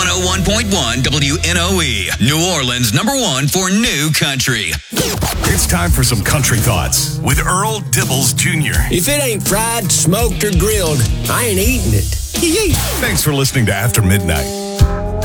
101.1 WNOE, New Orleans #1 for new country. It's time for some country thoughts with Earl Dibbles Jr. If it ain't fried, smoked, or grilled, I ain't eating it. Thanks for listening to After Midnight.